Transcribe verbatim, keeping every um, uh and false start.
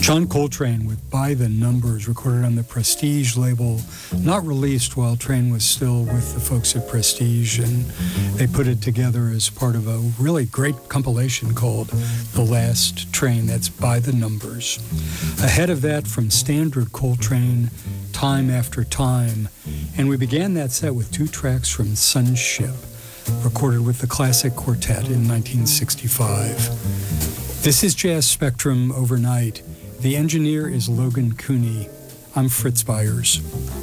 John Coltrane with By the Numbers, recorded on the Prestige label, not released while Train was still with the folks at Prestige, and they put it together as part of a really great compilation called The Last Train. That's By the Numbers. Ahead of that, from Standard Coltrane, Time After Time, and we began that set with two tracks from Sunship, recorded with the Classic Quartet in nineteen sixty-five. This is Jazz Spectrum Overnight. The engineer is Logan Cooney. I'm Fritz Byers.